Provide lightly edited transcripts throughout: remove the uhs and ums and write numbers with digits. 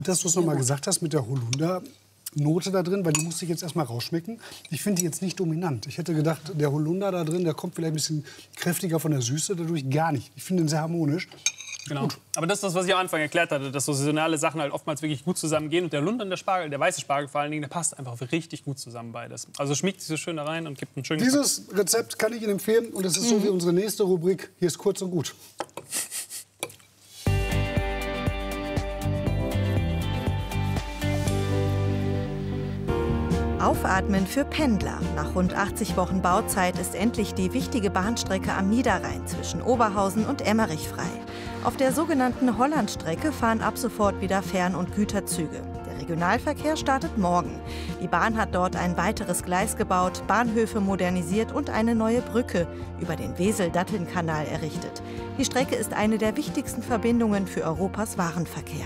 Dass du es nochmal gesagt hast mit der Holunder-Note da drin, weil die musste ich jetzt erstmal rausschmecken. Ich finde die jetzt nicht dominant. Ich hätte gedacht, der Holunder da drin, der kommt vielleicht ein bisschen kräftiger von der Süße, dadurch gar nicht. Ich finde ihn sehr harmonisch. Genau. Aber das ist das, was ich am Anfang erklärt hatte, dass so saisonale Sachen halt oftmals wirklich gut zusammengehen. Und der Lunder und der Spargel, der weiße Spargel vor allen Dingen, der passt einfach richtig gut zusammen beides. Also schmiegt sich so schön da rein und gibt einen schönen Dieses Rezept kann ich Ihnen empfehlen und es ist so wie unsere nächste Rubrik. Hier ist kurz und gut. Aufatmen für Pendler. Nach rund 80 Wochen Bauzeit ist endlich die wichtige Bahnstrecke am Niederrhein zwischen Oberhausen und Emmerich frei. Auf der sogenannten Hollandstrecke fahren ab sofort wieder Fern- und Güterzüge. Der Regionalverkehr startet morgen. Die Bahn hat dort ein weiteres Gleis gebaut, Bahnhöfe modernisiert und eine neue Brücke über den Wesel-Datteln-Kanal errichtet. Die Strecke ist eine der wichtigsten Verbindungen für Europas Warenverkehr.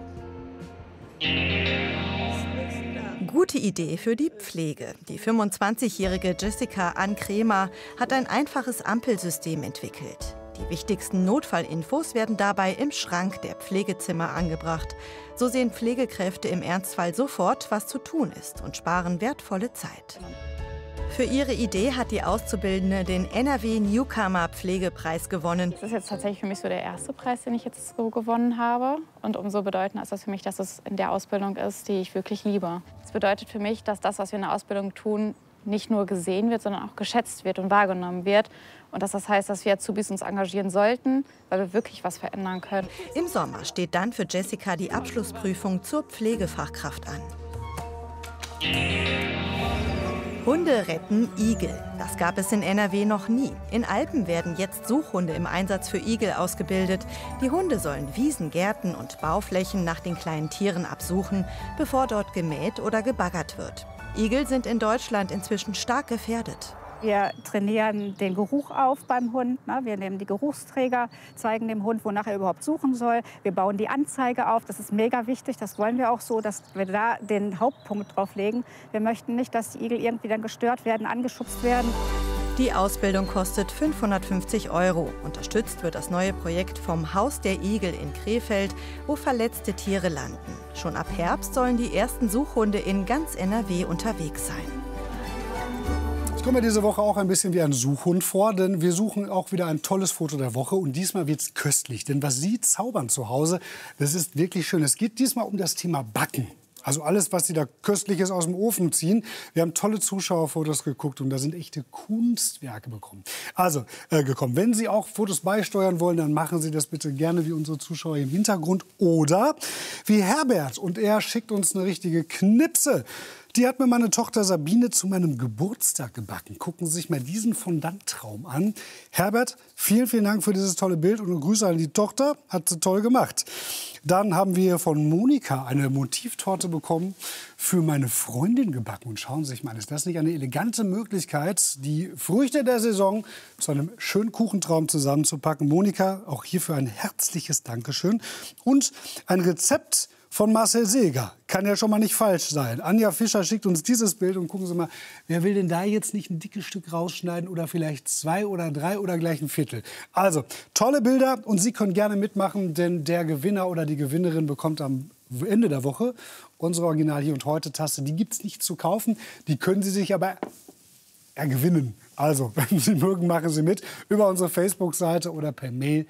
Gute Idee für die Pflege. Die 25-jährige Jessica Ann Kremer hat ein einfaches Ampelsystem entwickelt. Die wichtigsten Notfallinfos werden dabei im Schrank der Pflegezimmer angebracht. So sehen Pflegekräfte im Ernstfall sofort, was zu tun ist und sparen wertvolle Zeit. Für ihre Idee hat die Auszubildende den NRW Newcomer Pflegepreis gewonnen. Das ist jetzt tatsächlich für mich so der erste Preis, den ich jetzt so gewonnen habe. Und umso bedeutender ist das für mich, dass es in der Ausbildung ist, die ich wirklich liebe. Das bedeutet für mich, dass das, was wir in der Ausbildung tun, nicht nur gesehen wird, sondern auch geschätzt wird und wahrgenommen wird. Und dass das heißt, dass wir Azubis uns engagieren sollten, weil wir wirklich was verändern können. Im Sommer steht dann für Jessica die Abschlussprüfung zur Pflegefachkraft an. Hunde retten Igel. Das gab es in NRW noch nie. In Alpen werden jetzt Suchhunde im Einsatz für Igel ausgebildet. Die Hunde sollen Wiesen, Gärten und Bauflächen nach den kleinen Tieren absuchen, bevor dort gemäht oder gebaggert wird. Igel sind in Deutschland inzwischen stark gefährdet. Wir trainieren den Geruch auf beim Hund. Wir nehmen die Geruchsträger, zeigen dem Hund, wonach er überhaupt suchen soll. Wir bauen die Anzeige auf. Das ist mega wichtig. Das wollen wir auch so, dass wir da den Hauptpunkt drauf legen. Wir möchten nicht, dass die Igel irgendwie dann gestört werden, angeschubst werden. Die Ausbildung kostet 550 €. Unterstützt wird das neue Projekt vom Haus der Igel in Krefeld, wo verletzte Tiere landen. Schon ab Herbst sollen die ersten Suchhunde in ganz NRW unterwegs sein. Ich komme mir diese Woche auch ein bisschen wie ein Suchhund vor, denn wir suchen auch wieder ein tolles Foto der Woche. Und diesmal wird es köstlich, denn was Sie zaubern zu Hause, das ist wirklich schön. Es geht diesmal um das Thema Backen. Also alles, was Sie da Köstliches aus dem Ofen ziehen. Wir haben tolle Zuschauerfotos geguckt und da sind echte Kunstwerke gekommen. Wenn Sie auch Fotos beisteuern wollen, dann machen Sie das bitte gerne wie unsere Zuschauer im Hintergrund. Oder wie Herbert. Und er schickt uns eine richtige Knipse. Die hat mir meine Tochter Sabine zu meinem Geburtstag gebacken. Gucken Sie sich mal diesen Fondanttraum an. Herbert, vielen, vielen Dank für dieses tolle Bild und Grüße an die Tochter. Hat sie toll gemacht. Dann haben wir von Monika eine Motivtorte bekommen, für meine Freundin gebacken. Und schauen Sie sich mal, ist das nicht eine elegante Möglichkeit, die Früchte der Saison zu einem schönen Kuchentraum zusammenzupacken? Monika, auch hierfür ein herzliches Dankeschön. Und ein Rezept von Marcel Seeger. Kann ja schon mal nicht falsch sein. Anja Fischer schickt uns dieses Bild und gucken Sie mal, wer will denn da jetzt nicht ein dickes Stück rausschneiden oder vielleicht 2 oder 3 oder gleich ein Viertel. Also, tolle Bilder und Sie können gerne mitmachen, denn der Gewinner oder die Gewinnerin bekommt am Ende der Woche unsere Original Hier und Heute Tasse. Die gibt es nicht zu kaufen, die können Sie sich aber gewinnen. Also, wenn Sie mögen, machen Sie mit über unsere Facebook-Seite oder per Mail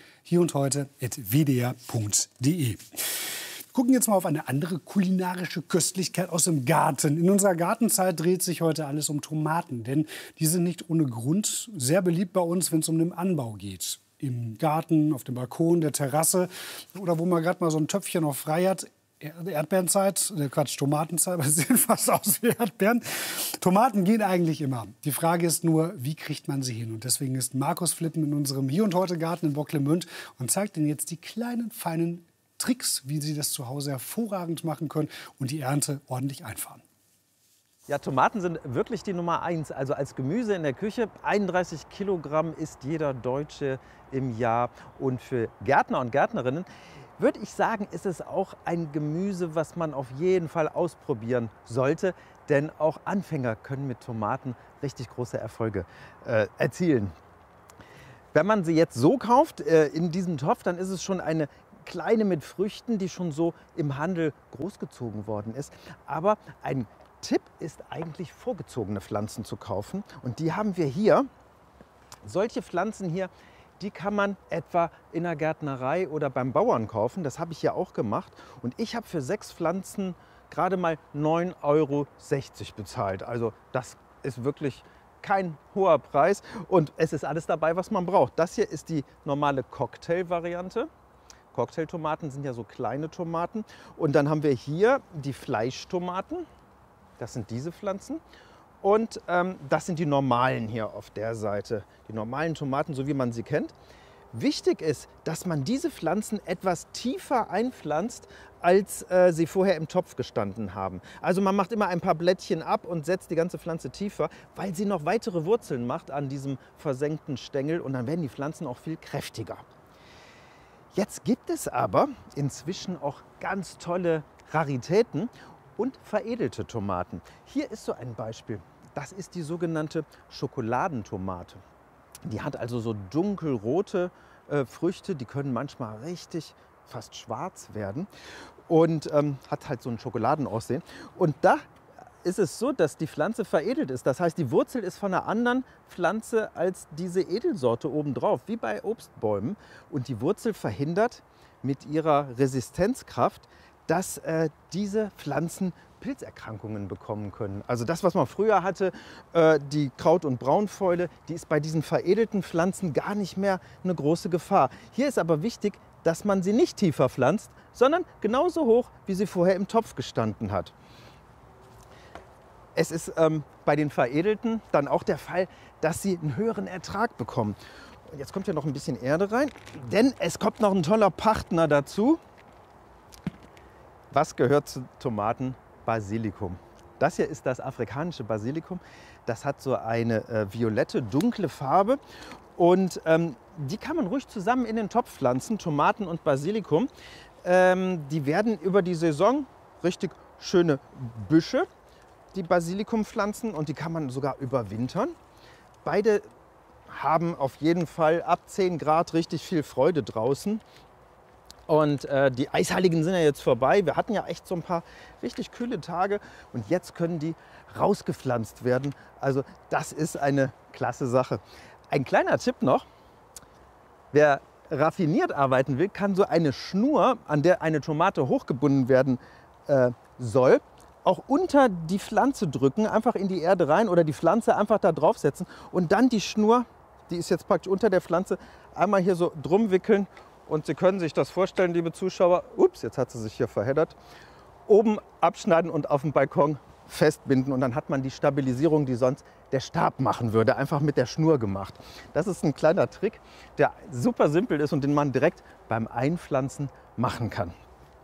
hierundheute@wdr.de. Wir gucken jetzt mal auf eine andere kulinarische Köstlichkeit aus dem Garten. In unserer Gartenzeit dreht sich heute alles um Tomaten, denn die sind nicht ohne Grund sehr beliebt bei uns, wenn es um den Anbau geht. Im Garten, auf dem Balkon, der Terrasse oder wo man gerade mal so ein Töpfchen noch frei hat. Erdbeerenzeit, Tomatenzeit, aber sie sehen fast aus wie Erdbeeren. Tomaten gehen eigentlich immer. Die Frage ist nur, wie kriegt man sie hin? Und deswegen ist Markus Flippen in unserem Hier und Heute Garten in Bocklemünd und zeigt Ihnen jetzt die kleinen, feinen Tricks, wie Sie das zu Hause hervorragend machen können und die Ernte ordentlich einfahren. Ja, Tomaten sind wirklich die Nummer 1. Also als Gemüse in der Küche, 31 Kilogramm isst jeder Deutsche im Jahr. Und für Gärtner und Gärtnerinnen würde ich sagen, ist es auch ein Gemüse, was man auf jeden Fall ausprobieren sollte. Denn auch Anfänger können mit Tomaten richtig große Erfolge erzielen. Wenn man sie jetzt so kauft, in diesem Topf, dann ist es schon eine kleine mit Früchten, die schon so im Handel großgezogen worden ist. Aber ein Tipp ist eigentlich, vorgezogene Pflanzen zu kaufen. Und die haben wir hier. Solche Pflanzen hier, die kann man etwa in der Gärtnerei oder beim Bauern kaufen. Das habe ich ja auch gemacht. Und ich habe für 6 Pflanzen gerade mal 9,60 € bezahlt. Also das ist wirklich kein hoher Preis. Und es ist alles dabei, was man braucht. Das hier ist die normale Cocktail-Variante. Cocktailtomaten sind ja so kleine Tomaten. Und dann haben wir hier die Fleischtomaten. Das sind diese Pflanzen. Und das sind die normalen hier auf der Seite. Die normalen Tomaten, so wie man sie kennt. Wichtig ist, dass man diese Pflanzen etwas tiefer einpflanzt, als sie vorher im Topf gestanden haben. Also man macht immer ein paar Blättchen ab und setzt die ganze Pflanze tiefer, weil sie noch weitere Wurzeln macht an diesem versenkten Stängel. Und dann werden die Pflanzen auch viel kräftiger. Jetzt gibt es aber inzwischen auch ganz tolle Raritäten und veredelte Tomaten. Hier ist so ein Beispiel. Das ist die sogenannte Schokoladentomate. Die hat also so dunkelrote Früchte, die können manchmal richtig fast schwarz werden und hat halt so ein Schokoladenaussehen. Und da ist es so, dass die Pflanze veredelt ist. Das heißt, die Wurzel ist von einer anderen Pflanze als diese Edelsorte obendrauf, wie bei Obstbäumen. Und die Wurzel verhindert mit ihrer Resistenzkraft, dass diese Pflanzen Pilzerkrankungen bekommen können. Also das, was man früher hatte, die Kraut- und Braunfäule, die ist bei diesen veredelten Pflanzen gar nicht mehr eine große Gefahr. Hier ist aber wichtig, dass man sie nicht tiefer pflanzt, sondern genauso hoch, wie sie vorher im Topf gestanden hat. Es ist bei den Veredelten dann auch der Fall, dass sie einen höheren Ertrag bekommen. Und jetzt kommt ja noch ein bisschen Erde rein, denn es kommt noch ein toller Partner dazu. Was gehört zu Tomaten? Basilikum. Das hier ist das afrikanische Basilikum. Das hat so eine violette, dunkle Farbe. Und die kann man ruhig zusammen in den Topf pflanzen, Tomaten und Basilikum. Die werden über die Saison richtig schöne Büsche, die Basilikumpflanzen. Und die kann man sogar überwintern. Beide haben auf jeden Fall ab 10 Grad richtig viel Freude draußen. Und die Eisheiligen sind ja jetzt vorbei. Wir hatten ja echt so ein paar richtig kühle Tage. Und jetzt können die rausgepflanzt werden. Also das ist eine klasse Sache. Ein kleiner Tipp noch. Wer raffiniert arbeiten will, kann so eine Schnur, an der eine Tomate hochgebunden werden soll, auch unter die Pflanze drücken, einfach in die Erde rein oder die Pflanze einfach da draufsetzen. Und dann die Schnur, die ist jetzt praktisch unter der Pflanze, einmal hier so drum wickeln. Und Sie können sich das vorstellen, liebe Zuschauer, ups, jetzt hat sie sich hier verheddert, oben abschneiden und auf dem Balkon festbinden. Und dann hat man die Stabilisierung, die sonst der Stab machen würde, einfach mit der Schnur gemacht. Das ist ein kleiner Trick, der super simpel ist und den man direkt beim Einpflanzen machen kann.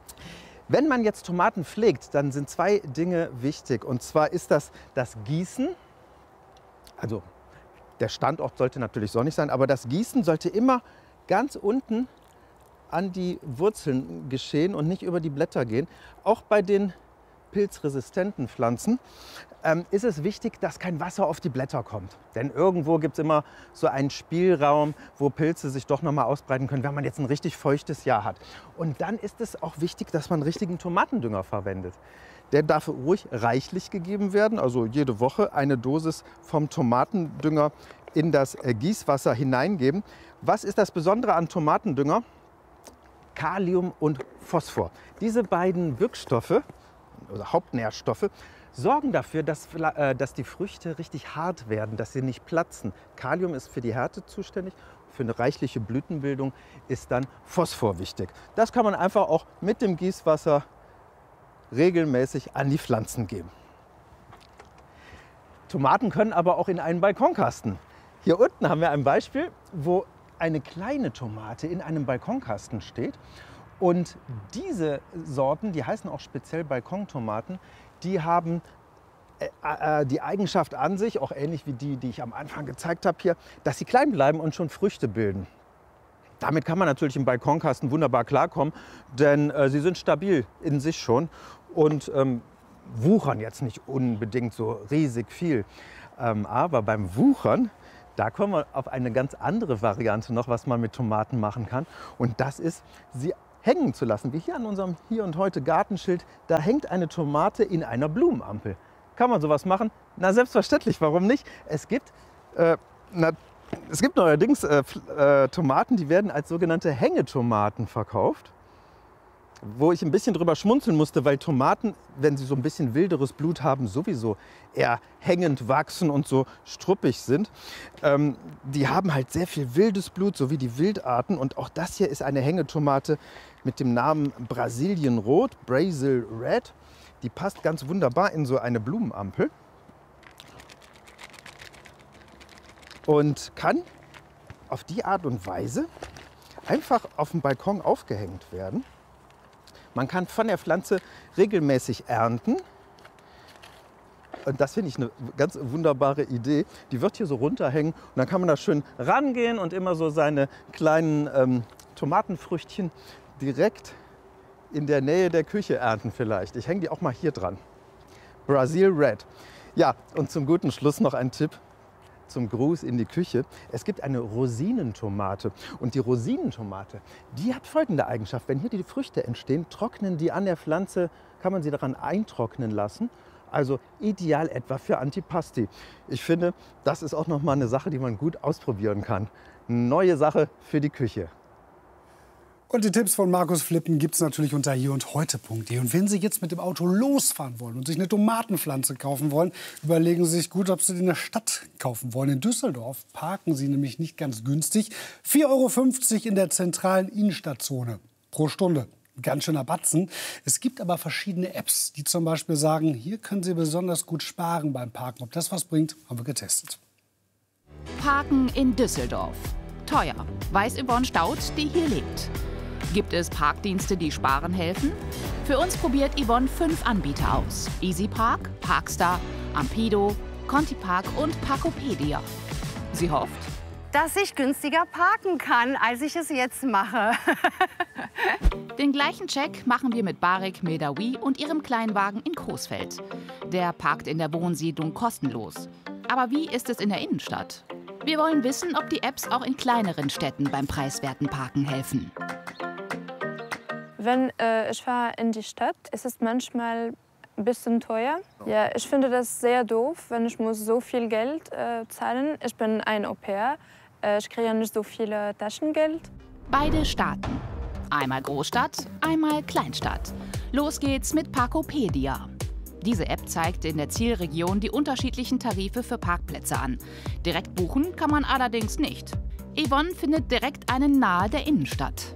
Wenn man jetzt Tomaten pflegt, dann sind 2 Dinge wichtig. Und zwar ist das Gießen, also der Standort sollte natürlich sonnig sein, aber das Gießen sollte immer ganz unten an die Wurzeln geschehen und nicht über die Blätter gehen. Auch bei den pilzresistenten Pflanzen ist es wichtig, dass kein Wasser auf die Blätter kommt. Denn irgendwo gibt es immer so einen Spielraum, wo Pilze sich doch noch mal ausbreiten können, wenn man jetzt ein richtig feuchtes Jahr hat. Und dann ist es auch wichtig, dass man richtigen Tomatendünger verwendet. Der darf ruhig reichlich gegeben werden, also jede Woche eine Dosis vom Tomatendünger in das Gießwasser hineingeben. Was ist das Besondere an Tomatendünger? Kalium und Phosphor. Diese beiden Wirkstoffe, also Hauptnährstoffe, sorgen dafür, dass die Früchte richtig hart werden, dass sie nicht platzen. Kalium ist für die Härte zuständig, für eine reichliche Blütenbildung ist dann Phosphor wichtig. Das kann man einfach auch mit dem Gießwasser regelmäßig an die Pflanzen geben. Tomaten können aber auch in einen Balkonkasten. Hier unten haben wir ein Beispiel, wo eine kleine Tomate in einem Balkonkasten steht. Und diese Sorten, die heißen auch speziell Balkontomaten, die haben die Eigenschaft an sich, auch ähnlich wie die ich am Anfang gezeigt habe hier, dass sie klein bleiben und schon Früchte bilden. Damit kann man natürlich im Balkonkasten wunderbar klarkommen, denn sie sind stabil in sich schon und wuchern jetzt nicht unbedingt so riesig viel. Aber beim Wuchern, da kommen wir auf eine ganz andere Variante noch, was man mit Tomaten machen kann. Und das ist, sie hängen zu lassen, wie hier an unserem Hier und Heute Gartenschild, da hängt eine Tomate in einer Blumenampel. Kann man sowas machen? Na, selbstverständlich, warum nicht? Es gibt neuerdings Tomaten, die werden als sogenannte Hängetomaten verkauft. Wo ich ein bisschen drüber schmunzeln musste, weil Tomaten, wenn sie so ein bisschen wilderes Blut haben, sowieso eher hängend wachsen und so struppig sind. Die haben halt sehr viel wildes Blut, so wie die Wildarten. Und auch das hier ist eine Hängetomate mit dem Namen Brasilienrot, Brazil Red. Die passt ganz wunderbar in so eine Blumenampel. Und kann auf die Art und Weise einfach auf dem Balkon aufgehängt werden. Man kann von der Pflanze regelmäßig ernten. Und das finde ich eine ganz wunderbare Idee. Die wird hier so runterhängen und dann kann man da schön rangehen und immer so seine kleinen Tomatenfrüchtchen direkt in der Nähe der Küche ernten vielleicht. Ich hänge die auch mal hier dran. Brazil Red. Ja, und zum guten Schluss noch ein Tipp zum Gruß in die Küche. Es gibt eine Rosinentomate. Und die Rosinentomate, die hat folgende Eigenschaft. Wenn hier die Früchte entstehen, trocknen die an der Pflanze, kann man sie daran eintrocknen lassen. Also ideal etwa für Antipasti. Ich finde, das ist auch noch mal eine Sache, die man gut ausprobieren kann. Neue Sache für die Küche. Und die Tipps von Markus Flippen gibt es natürlich unter hierundheute.de. Und wenn Sie jetzt mit dem Auto losfahren wollen und sich eine Tomatenpflanze kaufen wollen, überlegen Sie sich gut, ob Sie die in der Stadt kaufen wollen. In Düsseldorf parken Sie nämlich nicht ganz günstig. 4,50 € in der zentralen Innenstadtzone pro Stunde. Ganz schöner Batzen. Es gibt aber verschiedene Apps, die zum Beispiel sagen, hier können Sie besonders gut sparen beim Parken. Ob das was bringt, haben wir getestet. Parken in Düsseldorf. Teuer, weiß Yvonne Staud, die hier lebt. Gibt es Parkdienste, die sparen helfen? Für uns probiert Yvonne 5 Anbieter aus. EasyPark, Parkstar, Ampido, Contipark und Parkopedia. Sie hofft, dass ich günstiger parken kann, als ich es jetzt mache. Den gleichen Check machen wir mit Barek Mildawi und ihrem Kleinwagen in Coesfeld. Der parkt in der Wohnsiedlung kostenlos. Aber wie ist es in der Innenstadt? Wir wollen wissen, ob die Apps auch in kleineren Städten beim preiswerten Parken helfen. Wenn ich fahre in die Stadt, ist es manchmal ein bisschen teuer. Ja, ich finde das sehr doof, wenn ich muss so viel Geld zahlen. Ich bin ein Au-pair, ich kriege nicht so viel Taschengeld. Beide Staaten. Einmal Großstadt, einmal Kleinstadt. Los geht's mit Parkopedia. Diese App zeigt in der Zielregion die unterschiedlichen Tarife für Parkplätze an. Direkt buchen kann man allerdings nicht. Yvonne findet direkt einen nahe der Innenstadt.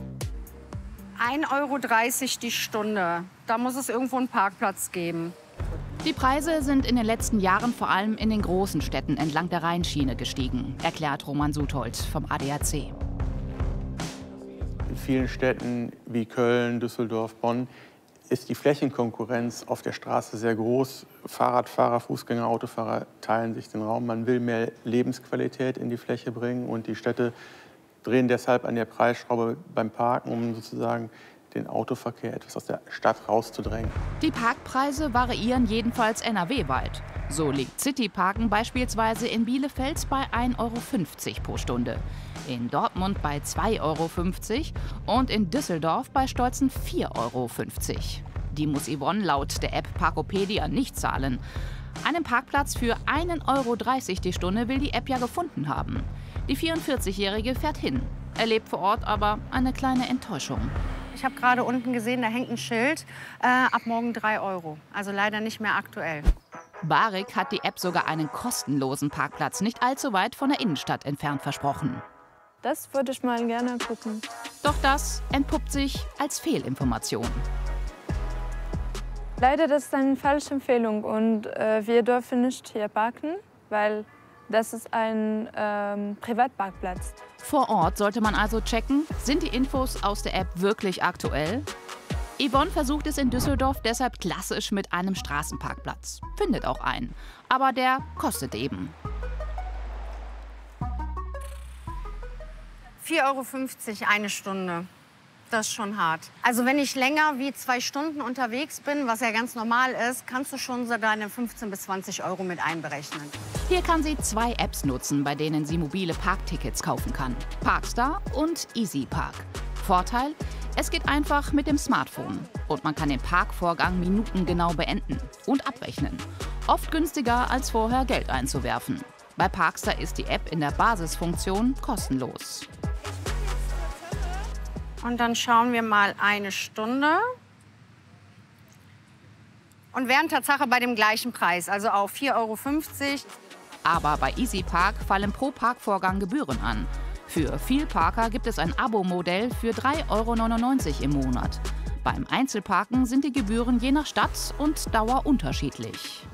1,30 € die Stunde. Da muss es irgendwo einen Parkplatz geben. Die Preise sind in den letzten Jahren vor allem in den großen Städten entlang der Rheinschiene gestiegen, erklärt Roman Suthold vom ADAC. In vielen Städten wie Köln, Düsseldorf, Bonn ist die Flächenkonkurrenz auf der Straße sehr groß. Fahrradfahrer, Fußgänger, Autofahrer teilen sich den Raum. Man will mehr Lebensqualität in die Fläche bringen und die Städte drehen deshalb an der Preisschraube beim Parken, um sozusagen den Autoverkehr etwas aus der Stadt rauszudrängen. Die Parkpreise variieren jedenfalls NRW-weit. So liegt Cityparken beispielsweise in Bielefeld bei 1,50 € pro Stunde, in Dortmund bei 2,50 € und in Düsseldorf bei stolzen 4,50 €. Die muss Yvonne laut der App Parkopedia nicht zahlen. Einen Parkplatz für 1,30 € die Stunde will die App ja gefunden haben. Die 44-Jährige fährt hin, erlebt vor Ort aber eine kleine Enttäuschung. Ich habe gerade unten gesehen, da hängt ein Schild, ab morgen 3 €. Also leider nicht mehr aktuell. Barek hat die App sogar einen kostenlosen Parkplatz nicht allzu weit von der Innenstadt entfernt versprochen. Das würde ich mal gerne gucken. Doch das entpuppt sich als Fehlinformation. Leider, das ist eine falsche Empfehlung und wir dürfen nicht hier parken, weil das ist ein Privatparkplatz. Vor Ort sollte man also checken, sind die Infos aus der App wirklich aktuell? Yvonne versucht es in Düsseldorf deshalb klassisch mit einem Straßenparkplatz. Findet auch einen, aber der kostet eben. 4,50 € eine Stunde. Das ist schon hart. Also wenn ich länger wie 2 Stunden unterwegs bin, was ja ganz normal ist, kannst du schon so deine 15 bis 20 € mit einberechnen. Hier kann sie 2 Apps nutzen, bei denen sie mobile Parktickets kaufen kann. Parkstar und EasyPark. Vorteil, Es geht einfach mit dem Smartphone und man kann den Parkvorgang minutengenau beenden und abrechnen. Oft günstiger, als vorher Geld einzuwerfen. Bei Parkster ist die App in der Basisfunktion kostenlos. Und dann schauen wir mal eine Stunde. Und wären Tatsache bei dem gleichen Preis, also auch 4,50 €. Aber bei EasyPark fallen pro Parkvorgang Gebühren an. Für Vielparker gibt es ein Abo-Modell für 3,99 € im Monat. Beim Einzelparken sind die Gebühren je nach Stadt und Dauer unterschiedlich.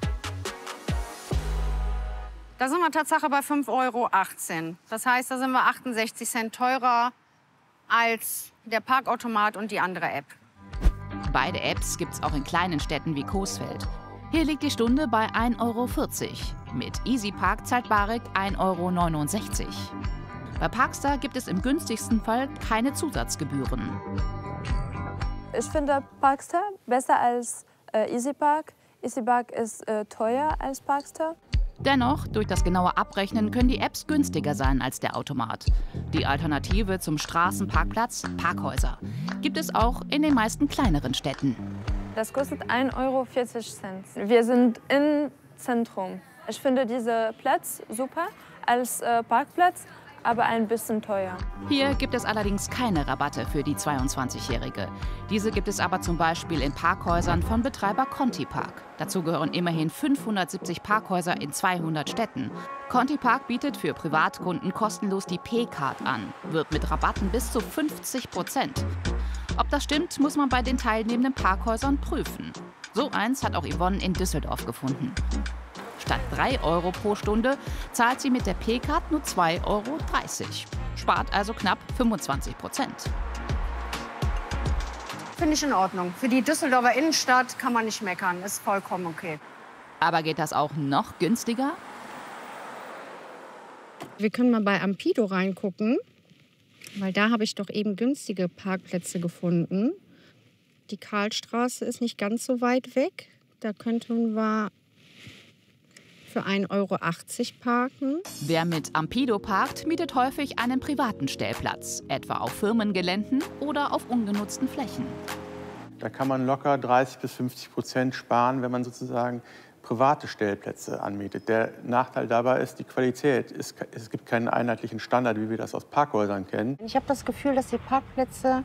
Da sind wir Tatsache bei 5,18 €. Das heißt, da sind wir 68 Cent teurer als der Parkautomat und die andere App. Beide Apps gibt es auch in kleinen Städten wie Coesfeld. Hier liegt die Stunde bei 1,40 €. Mit EasyPark zahlt Barek 1,69 €. Bei Parkster gibt es im günstigsten Fall keine Zusatzgebühren. Ich finde Parkster besser als EasyPark. EasyPark ist teuer als Parkster. Dennoch, durch das genaue Abrechnen können die Apps günstiger sein als der Automat. Die Alternative zum Straßenparkplatz, Parkhäuser, gibt es auch in den meisten kleineren Städten. Das kostet 1,40 €. Wir sind im Zentrum. Ich finde diesen Platz super als Parkplatz, aber ein bisschen teuer. Hier gibt es allerdings keine Rabatte für die 22-Jährige. Diese gibt es aber zum Beispiel in Parkhäusern von Betreiber Conti Park. Dazu gehören immerhin 570 Parkhäuser in 200 Städten. Conti Park bietet für Privatkunden kostenlos die P-Card an, wird mit Rabatten bis zu 50%. Ob das stimmt, muss man bei den teilnehmenden Parkhäusern prüfen. So eins hat auch Yvonne in Düsseldorf gefunden. Statt 3 € pro Stunde zahlt sie mit der P-Card nur 2,30 €. Spart also knapp 25%. Finde ich in Ordnung. Für die Düsseldorfer Innenstadt kann man nicht meckern. Ist vollkommen okay. Aber geht das auch noch günstiger? Wir können mal bei Ampido reingucken, weil da habe ich doch eben günstige Parkplätze gefunden. Die Karlstraße ist nicht ganz so weit weg. Da könnten wir für 1,80 € parken. Wer mit Ampido parkt, mietet häufig einen privaten Stellplatz, etwa auf Firmengeländen oder auf ungenutzten Flächen. Da kann man locker 30 bis 50% sparen, wenn man sozusagen private Stellplätze anmietet. Der Nachteil dabei ist die Qualität. Es gibt keinen einheitlichen Standard, wie wir das aus Parkhäusern kennen. Ich habe das Gefühl, dass die Parkplätze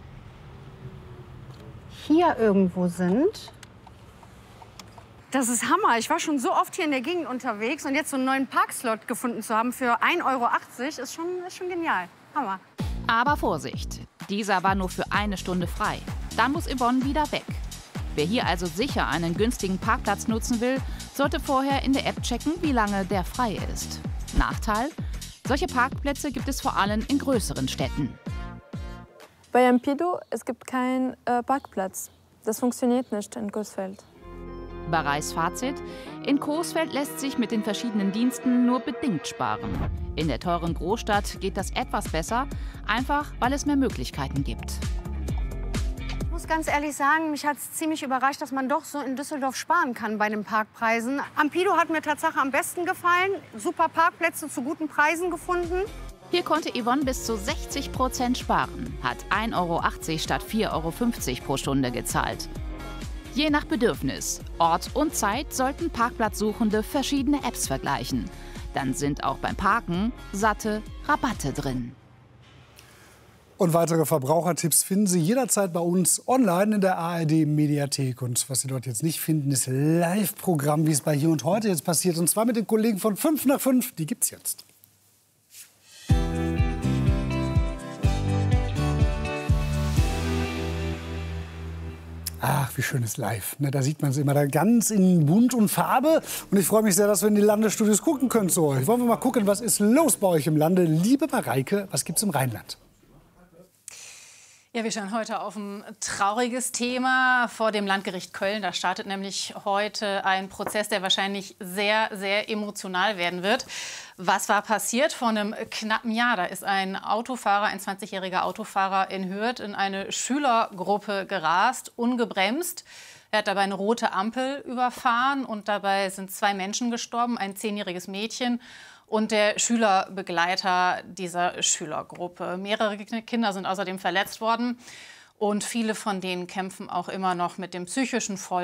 hier irgendwo sind. Das ist Hammer. Ich war schon so oft hier in der Gegend unterwegs und jetzt so einen neuen Parkslot gefunden zu haben für 1,80 € ist schon genial. Hammer. Aber Vorsicht, dieser war nur für eine Stunde frei. Dann muss Yvonne wieder weg. Wer hier also sicher einen günstigen Parkplatz nutzen will, sollte vorher in der App checken, wie lange der frei ist. Nachteil? Solche Parkplätze gibt es vor allem in größeren Städten. Bei Ampido es gibt keinen Parkplatz. Das funktioniert nicht in Coesfeld. Bareis Fazit: In Coesfeld lässt sich mit den verschiedenen Diensten nur bedingt sparen. In der teuren Großstadt geht das etwas besser, einfach weil es mehr Möglichkeiten gibt. Ich muss ganz ehrlich sagen, mich hat es ziemlich überrascht, dass man doch so in Düsseldorf sparen kann bei den Parkpreisen. Ampido hat mir tatsächlich am besten gefallen. Super Parkplätze zu guten Preisen gefunden. Hier konnte Yvonne bis zu 60% sparen, hat 1,80 € statt 4,50 € pro Stunde gezahlt. Je nach Bedürfnis, Ort und Zeit sollten Parkplatzsuchende verschiedene Apps vergleichen. Dann sind auch beim Parken satte Rabatte drin. Und weitere Verbrauchertipps finden Sie jederzeit bei uns online in der ARD-Mediathek. Und was Sie dort jetzt nicht finden, ist Live-Programm, wie es bei Hier und Heute jetzt passiert. Und zwar mit den Kollegen von 5 nach 5. Die gibt's jetzt. Ach, wie schön ist live. Da sieht man es immer da ganz in Bunt und Farbe. Und ich freue mich sehr, dass wir in die Landesstudios gucken können zu euch. Wollen wir mal gucken, was ist los bei euch im Lande? Liebe Mareike, was gibt's im Rheinland? Ja, wir schauen heute auf ein trauriges Thema vor dem Landgericht Köln. Da startet nämlich heute ein Prozess, der wahrscheinlich sehr, sehr emotional werden wird. Was war passiert? Vor einem knappen Jahr, da ist ein Autofahrer, ein 20-jähriger Autofahrer in Hürth in eine Schülergruppe gerast, ungebremst. Er hat dabei eine rote Ampel überfahren und dabei sind 2 Menschen gestorben, ein 10-jähriges Mädchen und der Schülerbegleiter dieser Schülergruppe. Mehrere Kinder sind außerdem verletzt worden. Und viele von denen kämpfen auch immer noch mit dem psychischen Folgen.